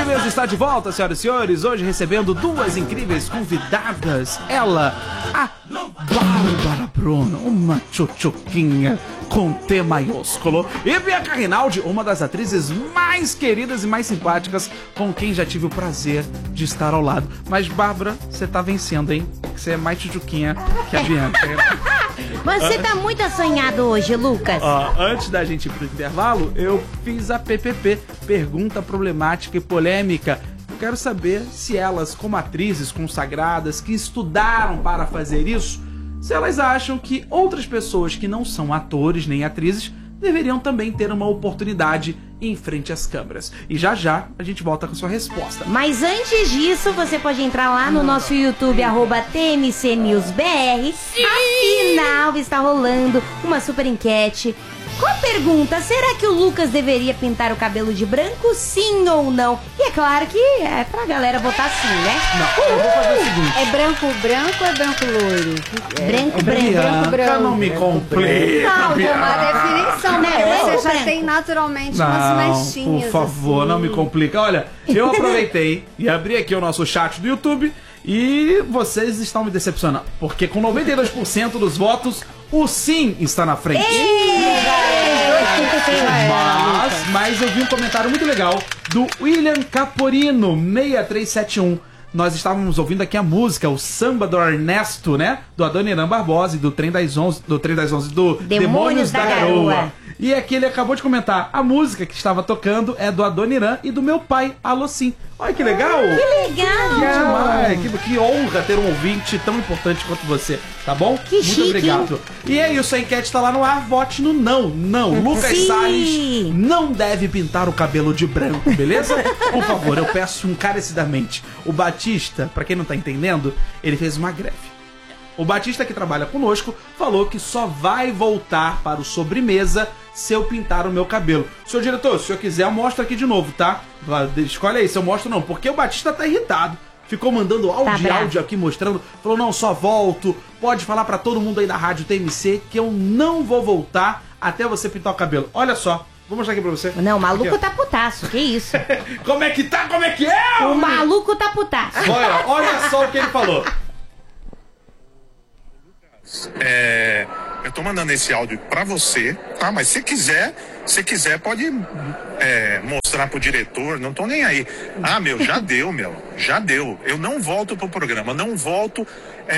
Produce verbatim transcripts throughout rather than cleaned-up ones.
Sobremesa está de volta, senhoras e senhores. Hoje recebendo duas incríveis convidadas. Ela, a Bárbara Bruno, uma tchutchuquinha com T maiúsculo. E Bianca Rinaldi, uma das atrizes mais queridas e mais simpáticas, com quem já tive o prazer de estar ao lado. Mas, Bárbara, você tá vencendo, hein? Você é mais tchutchuquinha que a Bianca. Você tá muito assanhado hoje, Lucas. Ó, antes da gente ir pro intervalo, eu fiz a P P P, Pergunta Problemática e Polêmica. Eu quero saber se elas, como atrizes consagradas que estudaram para fazer isso, se elas acham que outras pessoas que não são atores nem atrizes deveriam também ter uma oportunidade em frente às câmeras. E já já a gente volta com sua resposta. Mas antes disso, você pode entrar lá no nosso YouTube, arroba T M C News B R. Afinal, está rolando uma super enquete. Qual a pergunta? Será que o Lucas deveria pintar o cabelo de branco, sim ou não? E é claro que é pra galera votar sim, né? Não, eu vou fazer o seguinte. É branco branco ou é branco loiro? É, branco, é, branco, branco, branco. Não me complica. Não, tem uma definição, né? Não, Você branco, já branco. tem naturalmente Não, umas mechinhas. por favor, assim. não me complica. Olha, eu aproveitei e abri aqui o nosso chat do YouTube e vocês estão me decepcionando. Porque com noventa e dois por cento dos votos, o sim está na frente. Mas, mas eu vi um comentário muito legal do William Caporino, seis três sete um. Nós estávamos ouvindo aqui a música, o samba do Ernesto, né? Do Adoniran Barbosa e do Trem das Onze, do Trem das Onze, do Demônios, Demônios da, da Garoa. Garoa. E aqui ele acabou de comentar, a música que estava tocando é do Adoniran e do meu pai, Alô Sim. Olha que legal! Que legal! Que demais! Que, que honra ter um ouvinte tão importante quanto você, tá bom? Que Muito chique, obrigado. hein? E é isso, a enquete tá lá no ar, vote no não. Não, Lucas Sim. Salles não deve pintar o cabelo de branco, beleza? Por favor, eu peço encarecidamente. O Batista, pra quem não tá entendendo, ele fez uma greve. O Batista, que trabalha conosco, falou que só vai voltar para o Sobremesa se eu pintar o meu cabelo. Senhor diretor, se o senhor quiser, eu mostro aqui de novo, tá? Escolhe aí se eu mostro ou não, porque o Batista tá irritado. Ficou mandando áudio e Tá áudio aqui mostrando. Falou, não, só volto. Pode falar pra todo mundo aí da Rádio T M C que eu não vou voltar até você pintar o cabelo. Olha só, vou mostrar aqui pra você. Não, o maluco Aqui, tá putaço, que isso? Como é que tá? Como é que é? O maluco tá putaço. Olha, olha só o que ele falou. É, eu tô mandando esse áudio pra você, tá? Mas se quiser, se quiser pode é, mostrar pro diretor, não tô nem aí. Ah, meu, já deu, meu, já deu. Eu não volto pro programa, não volto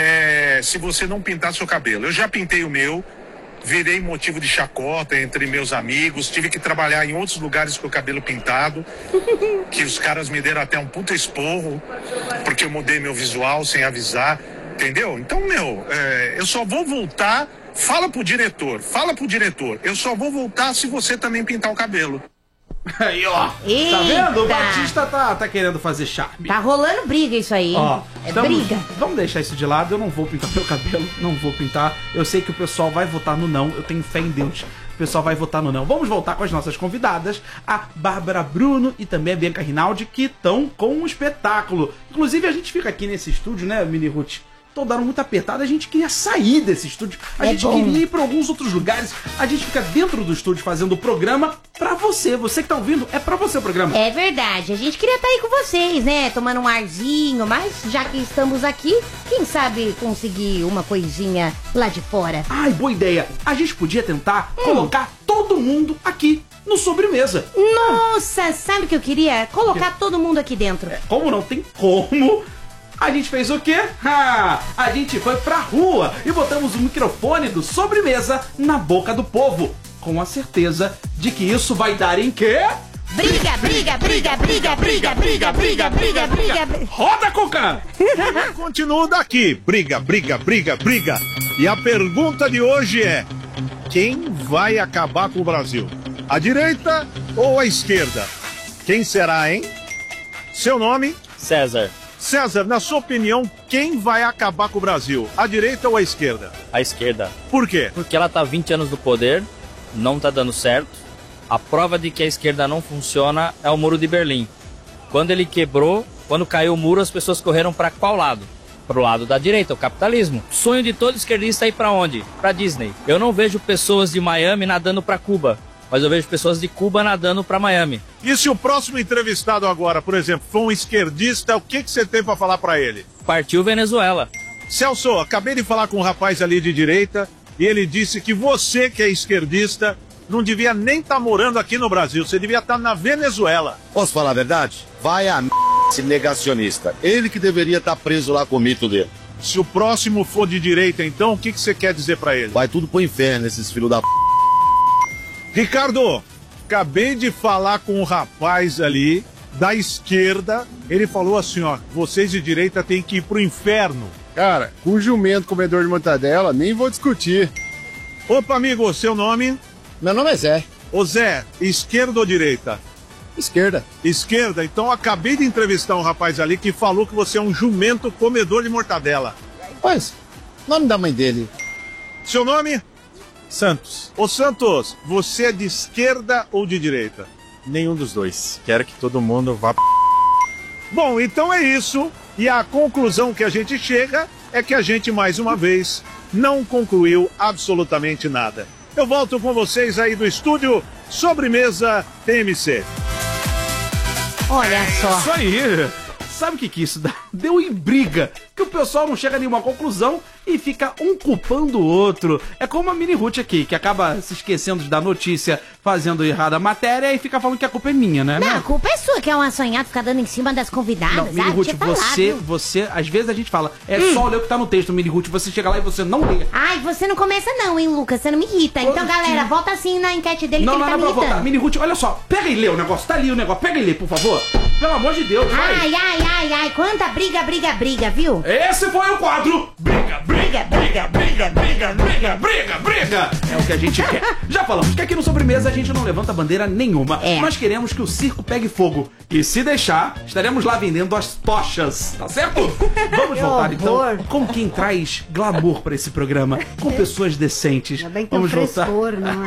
é, se você não pintar seu cabelo. Eu já pintei o meu, virei motivo de chacota entre meus amigos, tive que trabalhar em outros lugares com o cabelo pintado, que os caras me deram até um puta esporro, porque eu mudei meu visual sem avisar. Entendeu? Então, meu, é, eu só vou voltar. Fala pro diretor, fala pro diretor. Eu só vou voltar se você também pintar o cabelo. Aí, ó. Eita. Tá vendo? O Batista tá, tá querendo fazer charme. Tá rolando briga isso aí, hein? Ó, é estamos- briga. Vamos deixar isso de lado. Eu não vou pintar meu cabelo. Não vou pintar. Eu sei que o pessoal vai votar no não. Eu tenho fé em Deus. O pessoal vai votar no não. Vamos voltar com as nossas convidadas, a Bárbara Bruno e também a Bianca Rinaldi, que estão com um espetáculo. Inclusive, a gente fica aqui nesse estúdio, né, Mini Ruth? Todaram muito apertado, a gente queria sair desse estúdio, a É gente bom. queria ir para alguns outros lugares, a gente fica dentro do estúdio fazendo o programa pra você, você que tá ouvindo, é pra você o programa. É verdade, a gente queria estar aí com vocês, né? Tomando um arzinho, mas já que estamos aqui, quem sabe conseguir uma coisinha lá de fora. Ai, boa ideia, a gente podia tentar colocar todo mundo aqui no Sobremesa. Nossa, sabe o que eu queria? Colocar todo mundo aqui dentro. Como não tem como, a gente fez o quê? Ah, a gente foi pra rua e botamos o microfone do Sobremesa na boca do povo, com a certeza de que isso vai dar em quê? Briga, briga, briga, briga, briga, briga, briga, briga, briga, briga. Roda, Cuca! Continuo daqui. Briga, briga, briga, briga. E a pergunta de hoje é: quem vai acabar com o Brasil? A direita ou a esquerda? Quem será, hein? Seu nome? César, César, na sua opinião, quem vai acabar com o Brasil? A direita ou a esquerda? a esquerda. Por quê? Porque ela tá há vinte anos no poder, não tá dando certo. A prova de que a esquerda não funciona é o Muro de Berlim. Quando ele quebrou, quando caiu o muro, as pessoas correram para qual lado? Pro lado da direita, o capitalismo. O sonho de todo esquerdista é ir para onde? Para Disney. Eu não vejo pessoas de Miami nadando para Cuba. mas eu vejo pessoas de Cuba nadando para Miami. E se o próximo entrevistado agora, por exemplo, for um esquerdista, o que, que você tem para falar para ele? Partiu Venezuela. Celso, acabei de falar com um rapaz ali de direita e ele disse que você, que é esquerdista, não devia nem estar tá morando aqui no Brasil, você devia estar tá na Venezuela. Posso falar a verdade? Vai a m... esse negacionista. Ele que deveria estar tá preso lá com o mito dele. Se o próximo for de direita, então, o que, que você quer dizer para ele? Vai tudo pro inferno, esses filhos da p... Ricardo, acabei de falar com um rapaz ali da esquerda. Ele falou assim, ó, vocês de direita têm que ir pro inferno. Cara, com jumento comedor de mortadela, nem vou discutir. Opa, amigo, seu nome? Meu nome é Zé. Ô Zé, esquerda ou direita? Esquerda. Esquerda? Então acabei de entrevistar um rapaz ali que falou que você é um jumento comedor de mortadela. Pois, nome da mãe dele. Seu nome? Santos. Ô Santos, você é de esquerda ou de direita? Nenhum dos dois. Quero que todo mundo vá p... Bom, então é isso. E a conclusão que a gente chega é que a gente, mais uma vez, não concluiu absolutamente nada. Eu volto com vocês aí do estúdio Sobremesa T M C. Olha só. Isso aí. Sabe o que que isso dá? Deu em briga. Que o pessoal não chega a nenhuma conclusão e fica um culpando o outro. É como a Mini Ruth aqui, que acaba se esquecendo da notícia, fazendo errada a matéria e fica falando que a culpa é minha, né? Não, a culpa é sua, que é uma sonhada ficar dando em cima das convidadas. Não, Mini ah, Ruth, deixa eu falar, você, viu? você, às vezes a gente fala, é hum. só ler o que tá no texto, Mini Ruth, você chega lá e você não lê. Ai, você não começa não, hein, Lucas, você não me irrita. Então, galera, volta assim na enquete dele não, que não, ele tá não, me não, irritando. Mini Ruth, olha só, pega e lê o negócio, tá ali o negócio, pega e lê, por favor. Pelo amor de Deus, vai. Ai, ai, ai, ai, quanta briga, briga, briga, viu? Esse foi o quadro Briga, briga, briga, briga, briga, briga, briga, briga. É o que a gente quer. Já falamos que aqui no Sobremesa a gente não levanta bandeira nenhuma. É. Nós queremos que o circo pegue fogo. E se deixar, estaremos lá vendendo as tochas, tá certo? Vamos voltar então com quem traz glamour pra esse programa. Com pessoas decentes. Ainda bem que tem Vamos um voltar. frescor, não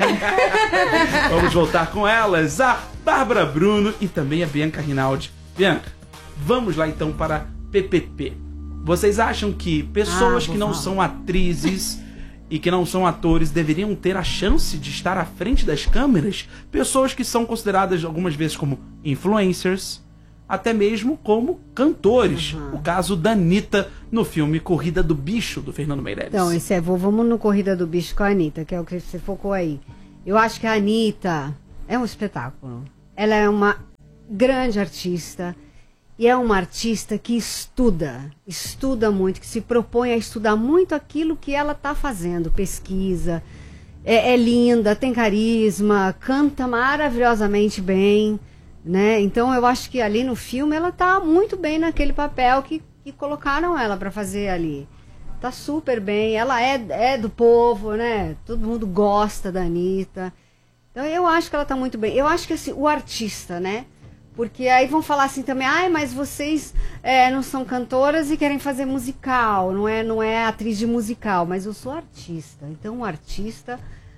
é? Vamos voltar com elas, a Bárbara Bruno e também a Bianca Rinaldi. Bianca, vamos lá então para P P P. Vocês acham que pessoas Ah, que não falar. são atrizes e que não são atores deveriam ter a chance de estar à frente das câmeras? Pessoas que são consideradas algumas vezes como influencers, até mesmo como cantores. Uhum. O caso da Anitta no filme Corrida do Bicho, do Fernando Meirelles. Então, esse é, vamos no Corrida do Bicho com a Anitta, que é o que você focou aí. Eu acho que a Anitta é um espetáculo. Ela é uma grande artista. E é uma artista que estuda, estuda muito, que se propõe a estudar muito aquilo que ela está fazendo, pesquisa, é, é linda, tem carisma, canta maravilhosamente bem, né? Então eu acho que ali no filme ela está muito bem naquele papel que, que colocaram ela para fazer ali. Tá super bem, ela é, é do povo, né? Todo mundo gosta da Anitta. Então eu acho que ela está muito bem. Eu acho que assim, o artista, né? Porque aí vão falar assim também, ai, mas vocês é, não são cantoras e querem fazer musical, não é, não é atriz de musical, mas eu sou artista. Então o artista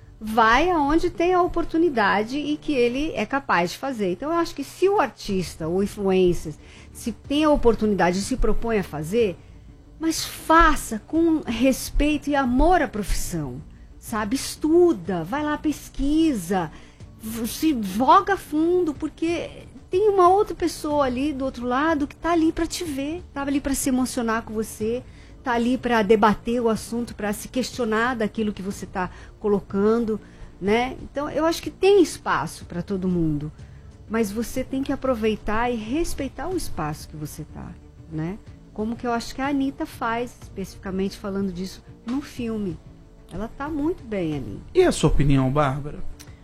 vai aonde tem a oportunidade e que ele é capaz de fazer. Então eu acho que se o artista, o influencer, se tem a oportunidade e se propõe a fazer, mas faça com respeito e amor à profissão, sabe? Estuda, vai lá, pesquisa, se voga fundo, porque tem uma outra pessoa ali do outro lado que tá ali para te ver, tá ali para se emocionar com você, tá ali para debater o assunto, para se questionar daquilo que você tá colocando, né? Então eu acho que tem espaço para todo mundo, mas você tem que aproveitar e respeitar o espaço que você tá, né? Como que eu acho que a Anitta faz, especificamente falando disso no filme. Ela tá muito bem ali. E a sua opinião, Bárbara?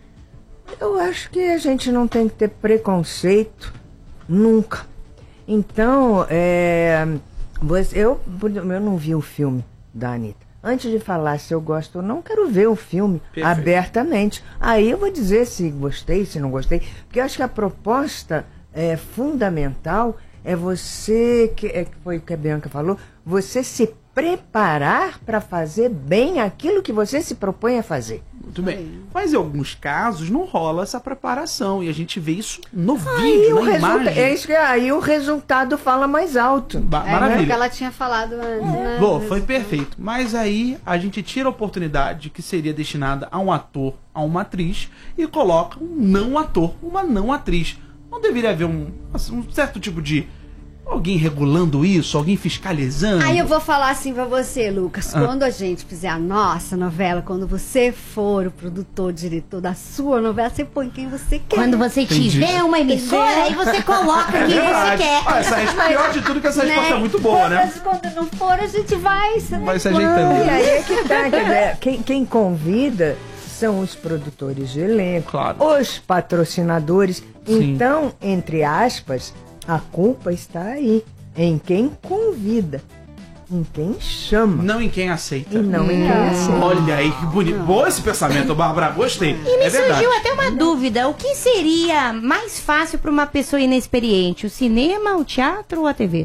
Eu acho que a gente não tem que ter preconceito nunca. Então, é, você, eu, eu não vi o filme da Anitta. Antes de falar se eu gosto ou não, quero ver o filme Perfeito. abertamente. Aí eu vou dizer se gostei, se não gostei. Porque eu acho que a proposta é, fundamental é você, que, é, que foi o que a Bianca falou, você se preparar para fazer bem aquilo que você se propõe a fazer. Muito bem. Mas em alguns casos não rola essa preparação. E a gente vê isso no Aí vídeo, o na resulta- imagem. é isso que aí o resultado fala mais alto. Ba- É, maravilha. o que ela tinha falado antes, né? Bom, foi perfeito. Mas aí a gente tira a oportunidade que seria destinada a um ator, a uma atriz, e coloca um não ator, uma não atriz. Não deveria haver um, assim, um certo tipo de... Alguém regulando isso? Alguém fiscalizando? Aí eu vou falar assim pra você, Lucas. Ah. Quando a gente fizer a nossa novela, quando você for o produtor, diretor da sua novela, você põe quem você quer. Quando você Entendi. tiver uma emissora, aí você coloca quem você Verdade. quer. Ah, essa é pior de tudo que essa resposta é muito boa, né? Mas quando não for, a gente vai. Vai se ajeitando. E aí é que tá, quer dizer, quem, quem convida são os produtores de elenco, Claro. os patrocinadores. Sim. Então, entre aspas, a culpa está aí, em quem convida, em quem chama, Não em quem aceita. e não em quem aceita. Olha aí que bonito. Bom esse pensamento, Bárbara. Gostei. E me é verdade. surgiu até uma dúvida. O que seria mais fácil para uma pessoa inexperiente? O cinema, o teatro ou a T V?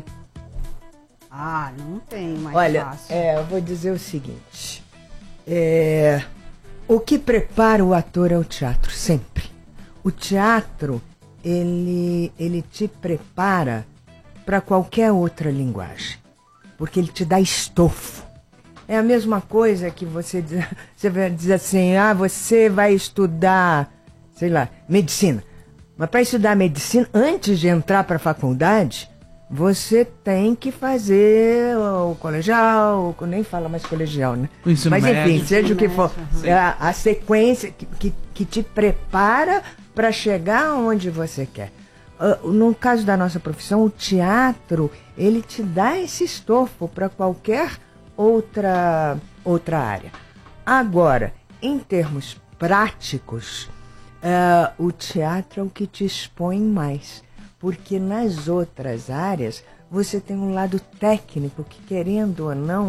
Ah, não tem mais Olha, fácil. é, eu vou dizer o seguinte, é, o que prepara o ator é o teatro, sempre. O teatro, ele, ele te prepara para qualquer outra linguagem, porque ele te dá estofo. É a mesma coisa que você diz, você vai dizer assim, ah, você vai estudar, sei lá, medicina. Mas para estudar medicina, antes de entrar para a faculdade, você tem que fazer o colegial, nem fala mais colegial, né? O ensino Mas enfim, médio. seja o que for, Sim. é a, a sequência que, que, que te prepara para chegar onde você quer. Uh, no caso da nossa profissão, o teatro, ele te dá esse estofo para qualquer outra, outra área. Agora, em termos práticos, uh, o teatro é o que te expõe mais. Porque nas outras áreas, você tem um lado técnico que, querendo ou não,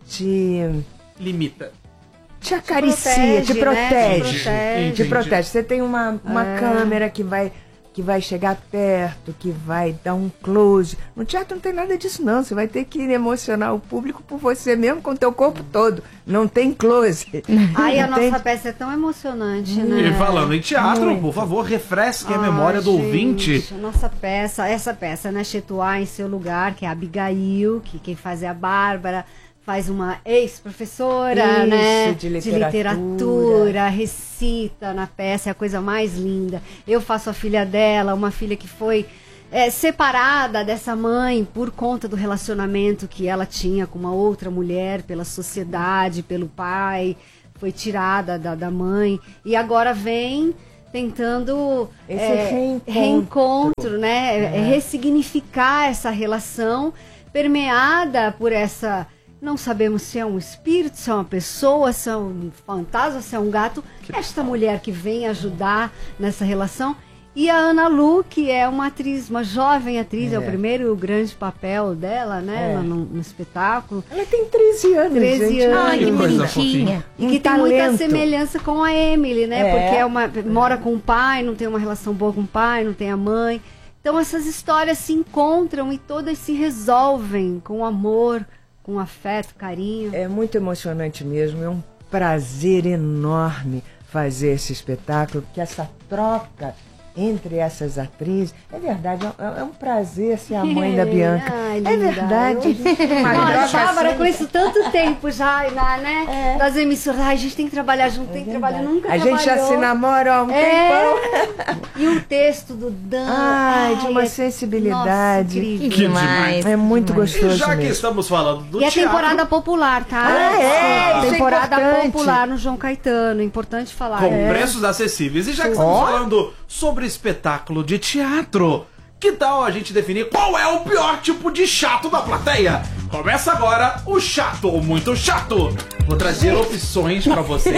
te, Limita. te acaricia, te protege, né? protege. Te protege. Te protege. Você tem uma, uma É. câmera que vai, que vai chegar perto, que vai dar um close. No teatro não tem nada disso, não. Você vai ter que emocionar o público por você mesmo, com o teu corpo todo. Não tem close. Ai, a Entende? nossa peça é tão emocionante, né? E falando em teatro, Muito. por favor, refresque a Ai, memória do gente, ouvinte. a nossa peça, essa peça, né, Chetuá em seu lugar, que é a Abigail, que quem faz é a Bárbara, faz uma ex-professora, Isso, né? de literatura. literatura, recita na peça, é a coisa mais linda. Eu faço a filha dela, uma filha que foi é, separada dessa mãe por conta do relacionamento que ela tinha com uma outra mulher, pela sociedade, pelo pai, foi tirada da, da mãe, e agora vem tentando Esse é, reencontro. reencontro, né? É. ressignificar essa relação permeada por essa... Não sabemos se é um espírito, se é uma pessoa, se é um fantasma, se é um gato. Esta mulher que vem ajudar nessa relação. E a Ana Lu, que é uma atriz, uma jovem atriz, é, é o primeiro grande papel dela, né? É. No, no espetáculo. Ela tem treze anos, treze gente. anos. Ai, que Que coisa bonitinha. E Um que tem muita talento. semelhança com a Emily, né? É. Porque é uma, mora com o pai, não tem uma relação boa com o pai, não tem a mãe. Então essas histórias se encontram e todas se resolvem com amor, com afeto, carinho. É muito emocionante mesmo, é um prazer enorme fazer esse espetáculo, porque essa troca entre essas atrizes, é verdade, é, é um prazer ser a mãe da Bianca. Ai, é linda. verdade. a gente tem uma Olha, troca Bárbara, assim. com isso tanto tempo já, na, né? Das emissoras, ai, a gente tem que trabalhar junto, tem que trabalhar, nunca A gente já trabalhou. se namora há um É. tempão. E o texto do Dan. Ai, de uma é- sensibilidade. Nossa, incrível. Que demais. É muito E gostoso já que mesmo. estamos falando do E é teatro... temporada popular, tá? Ah, é? Isso é Temporada importante. popular no João Caetano, importante falar. Com É. preços acessíveis. E já que estamos Ó. falando sobre espetáculo de teatro, que tal a gente definir qual é o pior tipo de chato da plateia? Começa agora o chato ou muito chato. Vou trazer opções pra vocês.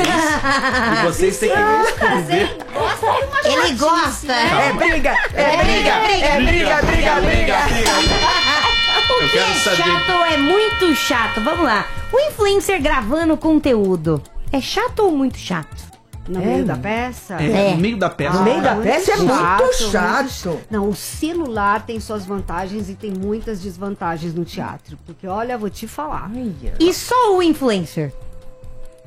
E vocês têm que responder. Ele gosta. É briga, é briga, é briga, briga, briga. O Eu que quero é saber. chato ou é muito chato? Vamos lá. O influencer gravando conteúdo é chato ou muito chato? No É, meio da né? peça? É, no meio da peça. No meio da muito peça é muito chato, chato. Não, o celular tem suas vantagens e tem muitas desvantagens no teatro. Porque, olha, vou te falar. E só o influencer?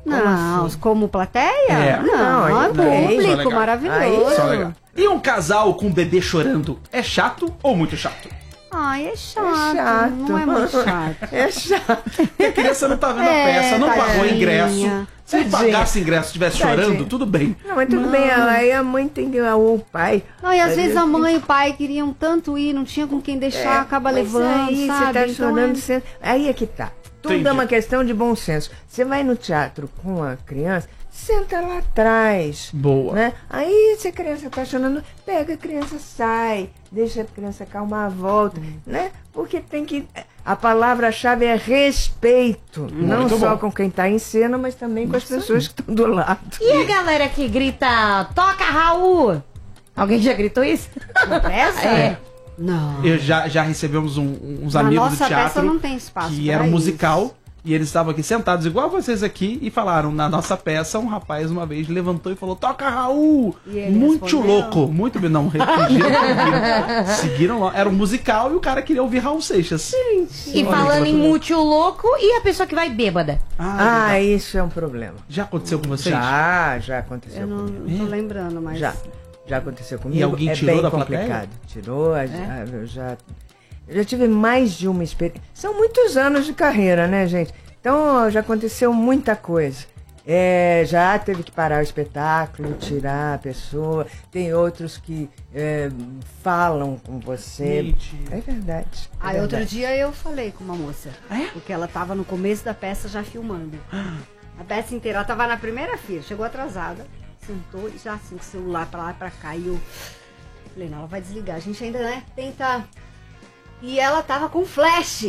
Não, assim? como plateia? É. Não, Não, é aí não é público, isso, legal. maravilhoso. Só legal. E um casal com um bebê chorando é chato ou muito chato? Ai, é chato, É chato. não é muito chato. É chato. Porque a criança não tá vendo a É, peça, não pagou tadinha. ingresso. Se ele Tadinha. pagasse ingresso e estivesse Tadinha. chorando, tudo bem. Não, mas tudo bem, aí a mãe tem que. Ou o pai. Não, e às Aí vezes eu- a mãe e o pai queriam tanto ir, não tinha com quem deixar, acaba Mas levando, aí sabe? você tá Então chorando, é- você- aí é que tá. Tudo Entendi. é uma questão de bom senso. Você vai no teatro com a criança, senta lá atrás. Boa. Né? Aí, se a criança tá chorando, pega a criança, sai, deixa a criança calmar a volta, né? Porque tem que. A palavra-chave é respeito. não Muito só bom. com quem tá em cena, mas também com as pessoas que estão do lado. E a galera que grita, toca Raul? Alguém já gritou isso? Na peça? É. Não. Eu já, já recebemos um- uns Na amigos nossa do teatro peça não tem espaço que pra era um isso. musical e eles estavam aqui sentados igual vocês aqui e falaram na nossa peça um rapaz uma vez levantou e falou toca Raul, E ele muito respondeu? louco, muito bem, não refugiram, seguiram, seguiram lá, era um musical e o cara queria ouvir Raul Seixas. E falando em mútil louco, e a pessoa que vai bêbada? Ah, Ah, legal. isso é um problema. Já aconteceu com vocês? Já, já aconteceu Eu não, comigo. não tô lembrando, mas... Já. Já aconteceu comigo. E alguém é tirou bem da complicado. plateia? Tirou, a- a- eu já, eu já tive mais de uma experiência. São muitos anos de carreira, né, gente? Então já aconteceu muita coisa. É, já teve que parar o espetáculo, tirar a pessoa. Tem outros que é, falam com você. Mentira. É verdade. é Aí outro verdade. dia eu falei com uma moça. É? Porque ela tava no começo da peça já filmando. A peça inteira, ela tava na primeira fila, chegou atrasada, sentou e já assim, com o celular pra lá e pra cá. E eu falei, não, ela vai desligar. A gente ainda, né, tenta. E ela tava com flash.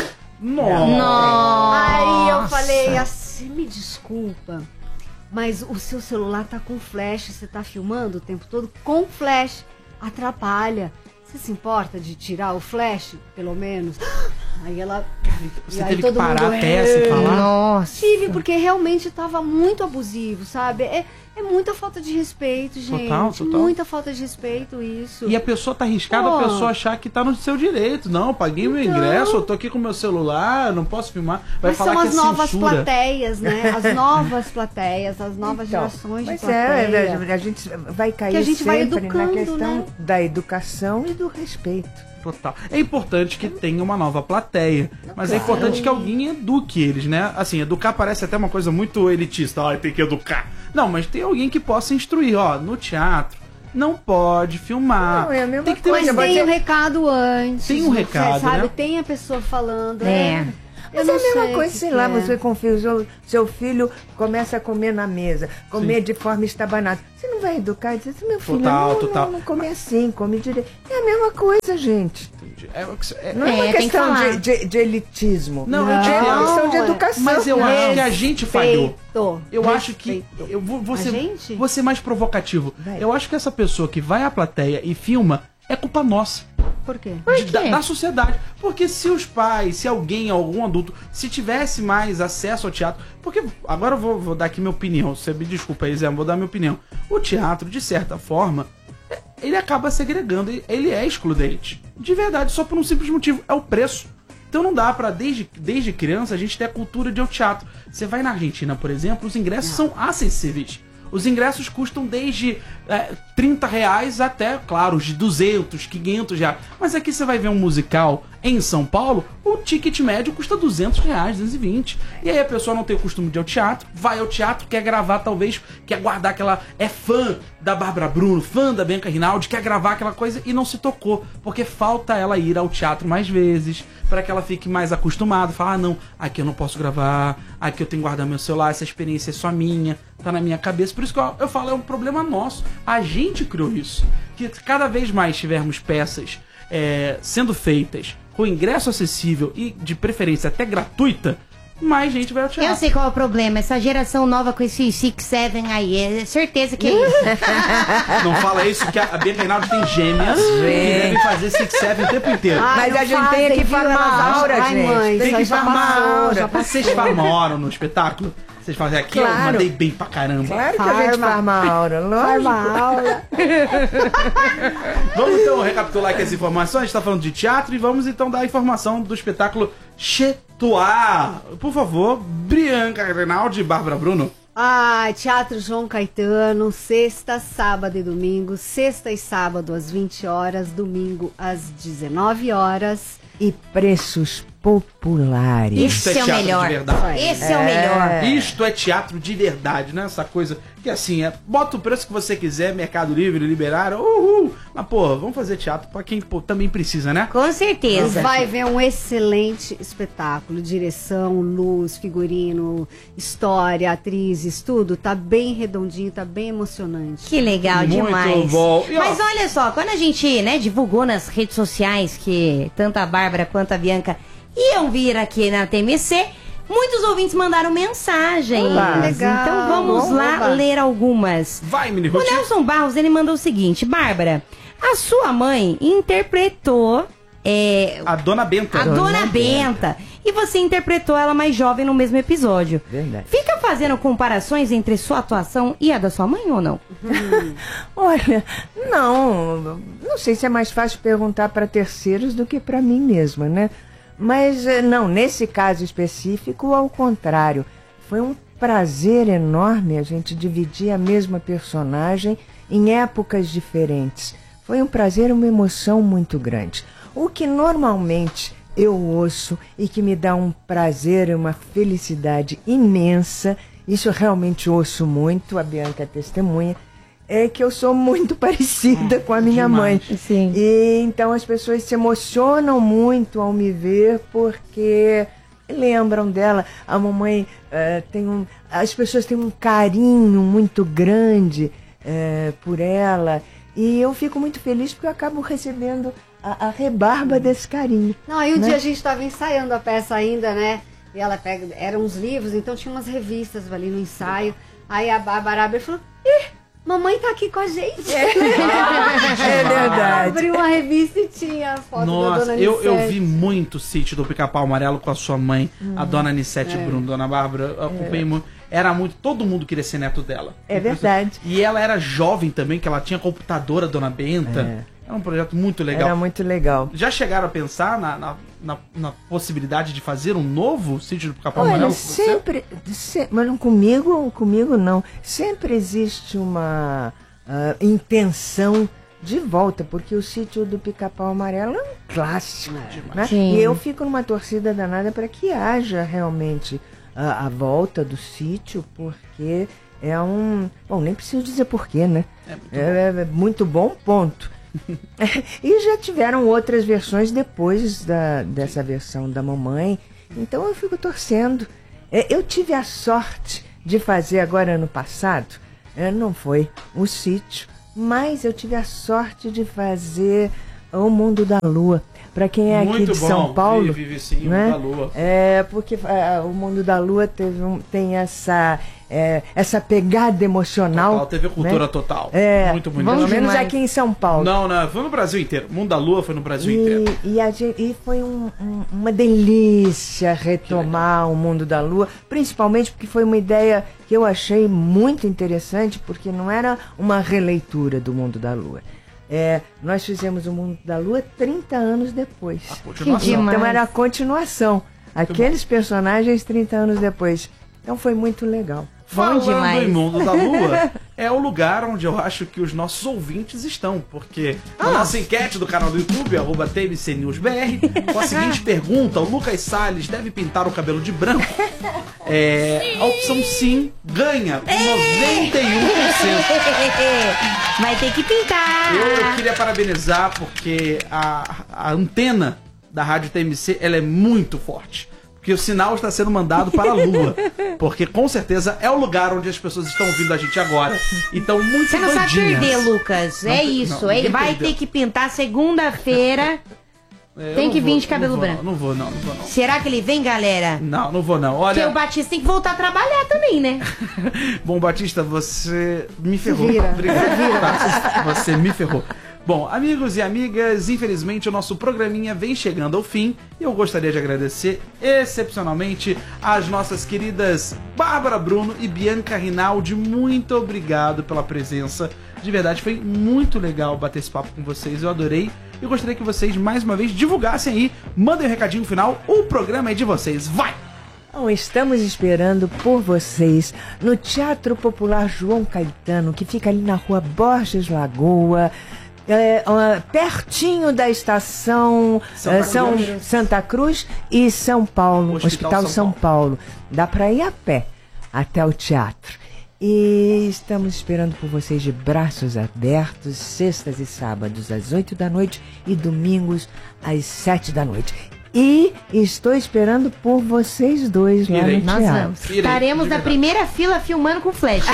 Nossa. Aí eu falei assim, me desculpa, mas o seu celular tá com flash, você tá filmando o tempo todo com flash. Atrapalha. Você se importa de tirar o flash, pelo menos? Aí ela... Você e aí teve que todo parar mundo, a peça e "É". falar? Nossa. Tive, porque realmente tava muito abusivo, sabe? É, é muita falta de respeito, gente. Total, total. Muita falta de respeito isso. E a pessoa tá arriscada Pô. a pessoa achar que tá no seu direito. Não, eu paguei meu Então. ingresso, eu tô aqui com meu celular, não posso filmar. Vai Mas falar são que as é novas censura. plateias, né? As novas plateias, as novas Então, gerações de mas plateia. é, a gente vai cair Que a gente vai sempre na educando, questão né? da educação e do respeito. Total. É importante que tenha uma nova plateia, mas é importante que alguém eduque eles, né? Assim, educar parece até uma coisa muito elitista. Ah, tem que educar. Não, mas tem alguém que possa instruir. Ó, no teatro não pode filmar. Não, é a mesma tem que ter Mas uma... tem um recado antes. Tem um você recado, sabe? né? Tem a pessoa falando. É. Eu Mas é não a mesma sei coisa, o que sei que lá, é. você confia, o seu, seu filho começa a comer na mesa, comer de forma estabanada. Você não vai educar e dizer assim, meu filho, Total, não, total. não, não come assim, come direito. É a mesma coisa, gente. É, é- Não é, É, uma tem que questão falar. de, de- de elitismo. Não, eu é te- uma questão de Não, é- educação. Mas eu acho que a gente falhou. Respeito. Eu acho que. Respeito. Eu vou, vou, A ser, gente? vou ser mais provocativo. Vai. Eu acho que essa pessoa que vai à plateia e filma é culpa nossa. Por quê? De- da, da sociedade. Porque se os pais, se alguém, algum adulto, se tivesse mais acesso ao teatro. Porque agora eu vou, vou dar aqui minha opinião. Você me desculpa aí, Zé, vou dar minha opinião. O teatro, de certa forma, é- ele acaba segregando, ele- ele é excludente. De verdade, só por um simples motivo: é o preço. Então não dá pra, desde, desde criança, a gente ter a cultura de ir ao teatro. Você vai na Argentina, por exemplo, os ingressos são acessíveis. Os ingressos custam desde é, trinta reais até, claro, os de duzentos, quinhentos reais. Mas aqui você vai ver um musical em São Paulo, o ticket médio custa duzentos reais, duzentos e vinte. E aí a pessoa não tem o costume de ir ao teatro, vai ao teatro, quer gravar talvez, quer guardar aquela... É fã da Bárbara Bruno, fã da Bianca Rinaldi, quer gravar aquela coisa e não se tocou. Porque falta ela ir ao teatro mais vezes, para que ela fique mais acostumada. Falar, ah, não, aqui eu não posso gravar, aqui eu tenho que guardar meu celular, essa experiência é só minha, tá na minha cabeça. Por isso que eu, eu falo, é um problema nosso. A gente criou isso. Que cada vez mais tivermos peças é, sendo feitas com ingresso acessível e, de preferência, até gratuita, mais gente vai ao teatro. Eu sei qual é o problema. Essa geração nova com esse six seven aí, é certeza que é isso. Não fala isso, que a a Bianca Rinaldi tem gêmeas que devem fazer six seven o tempo inteiro. Ah, Mas não a gente fazem, tem que viu? farmar Elas a aura, acham- Ai, gente. mãe, Tem isso que aí já farmar a passou, aura. já passou. Vocês farmaram no espetáculo? Vocês fazem aqui, eu Claro. mandei bem pra caramba. Claro que a gente Farma. farma a aura, lógico. Farma aula. Vamos então recapitular aqui as informações. A gente tá falando de teatro e vamos então dar a informação do espetáculo Chetuá. Por favor, Bianca Rinaldi e Bárbara Bruno. Ah, Teatro João Caetano, sexta, sábado e domingo. Sexta e sábado às vinte horas, domingo às dezenove horas. E preços populares. Esse é o teatro melhor. de verdade. Esse é o melhor. Isto é teatro de verdade, né? Essa coisa que assim, é, bota o preço que você quiser, Mercado Livre, liberaram, uhul. Mas, pô, vamos fazer teatro pra quem pô, também precisa, né? Com certeza. Vai ver um excelente espetáculo. Direção, luz, figurino, história, atrizes, tudo. Tá bem redondinho, tá bem emocionante. Que legal Muito demais. bom. E, ó, Mas olha só, quando a gente, né, divulgou nas redes sociais que tanto a Bárbara quanto a Bianca iam vir aqui na T M C, muitos ouvintes mandaram mensagens. Oba, legal. Então vamos Oba. lá ler algumas. vai, Mini O Ruth. Nelson Barros, ele mandou o seguinte: Bárbara, a sua mãe interpretou é, A Dona Benta. a Dona Benta. E você interpretou ela mais jovem no mesmo episódio. Verdade. Fica fazendo comparações entre sua atuação e a da sua mãe ou não? Olha, não, não sei se é mais fácil perguntar para terceiros do que para mim mesma, né? Mas eh, não, nesse caso específico, ao contrário, foi um prazer enorme a gente dividir a mesma personagem em épocas diferentes. Foi um prazer, uma emoção muito grande. O que normalmente eu ouço e que me dá um prazer e uma felicidade imensa, isso eu realmente ouço muito, a Bianca é testemunha, é que eu sou muito parecida com a minha demais. mãe. Sim. E então as pessoas se emocionam muito ao me ver porque lembram dela. A mamãe eh, tem um, as pessoas têm um carinho muito grande eh, por ela e eu fico muito feliz porque eu acabo recebendo a, a rebarba desse carinho. Não, aí um né? dia a gente tava ensaiando a peça ainda, né? E ela pega, eram uns livros, então tinha umas revistas ali no ensaio. Aí a Bárbara abriu e falou: ih, mamãe tá aqui com a gente. É verdade. Abriu uma revista e tinha a foto da Nossa, Dona eu, eu Nissete. vi muito o sítio do Pica-Pau Amarelo com a sua mãe, a Dona Anissete Bruno, Dona Bárbara. Eu acompanhei muito. Era muito. Todo mundo queria ser neto dela. É verdade. E ela era jovem também, que ela tinha computadora, Dona Benta. Era um projeto muito legal. Era muito legal. Já chegaram a pensar na, na, na, na possibilidade de fazer um novo sítio do Pica-Pau Olha, Amarelo? com você? sempre, se- mas não comigo, comigo não. Sempre existe uma ah, intenção de volta, porque o sítio do Pica-Pau Amarelo é um clássico, né? Sim. E eu fico numa torcida danada para que haja realmente a, a volta do sítio, porque é um... Bom, nem preciso dizer porquê, né? É muito, é, é muito bom, ponto. E já tiveram outras versões depois da, dessa versão da mamãe. Então eu fico torcendo. É, eu tive a sorte de fazer agora ano passado, é, não foi o sítio, mas eu tive a sorte de fazer O Mundo da Lua. Para quem é aqui Muito de bom, São Paulo, vi- vi sim, O né? Mundo da Lua. É, porque ah, O Mundo da Lua teve um, tem essa, é, essa pegada emocional. Total, teve cultura né? total. É, Muito bonito. pelo Vamos menos demais. aqui em São Paulo. Não, não, foi no Brasil inteiro. O Mundo da Lua foi no Brasil inteiro. E, e, a gente- e foi um- um- uma delícia retomar o Mundo da Lua, principalmente porque foi uma ideia que eu achei muito interessante, porque não era uma releitura do Mundo da Lua. É, nós fizemos o Mundo da Lua trinta anos depois. Continuação. demais. Então era a continuação. Aqueles personagens trinta anos depois. Então foi muito legal. Bom Falando demais. em Mundo da Lua, é o lugar onde eu acho que os nossos ouvintes estão, porque na nossa enquete do canal do YouTube, arroba T M C News B R, com a seguinte pergunta: o Lucas Salles deve pintar o cabelo de branco? É, a opção sim ganha com noventa e um por cento. Vai ter que pintar. Eu queria parabenizar porque a, a antena da Rádio T M C ela é muito forte. Porque o sinal está sendo mandado para a Lua. Porque com certeza é o lugar onde as pessoas estão ouvindo a gente agora. E estão muito Você não sabe doidinhas. perder, Lucas. Não é tem- isso. não, Ele ninguém vai perdeu. ter que pintar segunda-feira. É, eu Tem não que vir vou- de cabelo não vou, branco. Não, não vou, não, não vou, não. Será que ele vem, galera? Não, não vou, não. Porque Olha, o Batista tem que voltar a trabalhar também, né? bom, Batista, você me ferrou. vira, Obrigado. Tá? Você me ferrou. Bom, amigos e amigas, infelizmente o nosso programinha vem chegando ao fim e eu gostaria de agradecer excepcionalmente às nossas queridas Bárbara Bruno e Bianca Rinaldi. Muito obrigado pela presença. De verdade, foi muito legal bater esse papo com vocês, eu adorei. Eu gostaria que vocês, mais uma vez, divulgassem aí, mandem um recadinho final, o programa é de vocês. Vai! Então, estamos esperando por vocês no Teatro Popular João Caetano, que fica ali na rua Borges Lagoa, é, uh, pertinho da estação Santa, uh, São, Cruz. Santa Cruz e São Paulo, Hospital Hospital São São Paulo. Dá para ir a pé até o teatro. E estamos esperando por vocês de braços abertos, sextas e sábados às oito da noite e domingos às sete da noite. E estou esperando por vocês dois lá Irei. no Nós teatro. vamos. Irei, Estaremos de na verdade. primeira fila filmando com flash.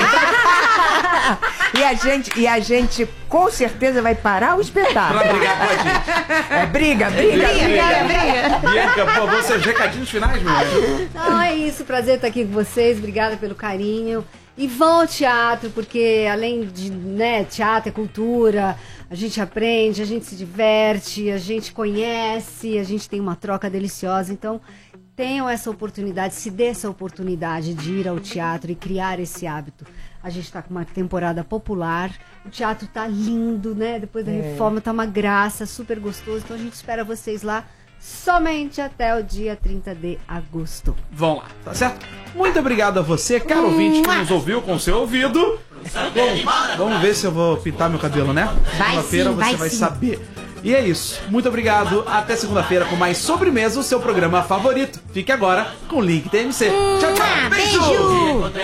E a gente, e a gente com certeza vai parar o espetáculo. Pra brigar com a gente. É briga, briga, briga, briga. Bianca, por favor, seus recadinhos finais, meu anjo. Não, é isso. Prazer estar aqui com vocês. Obrigada pelo carinho. E vão ao teatro, porque além de, né, teatro é cultura, a gente aprende, a gente se diverte, a gente conhece, a gente tem uma troca deliciosa. Então, tenham essa oportunidade, se dê essa oportunidade de ir ao teatro e criar esse hábito. A gente está com uma temporada popular, o teatro tá lindo, né? Depois da reforma tá uma graça, super gostoso. Então, a gente espera vocês lá somente até o dia trinta de agosto. Vão lá, tá certo? Muito obrigado a você, caro ouvinte, que nos ouviu com seu ouvido. Bom, vamos ver se eu vou pintar meu cabelo, né? Vai Segunda-feira sim, você vai vai sim. saber. E é isso. Muito obrigado. Até segunda-feira com mais Sobremesa, o seu programa favorito. Fique agora com o Link T M C. Tchau, tchau. Beijo!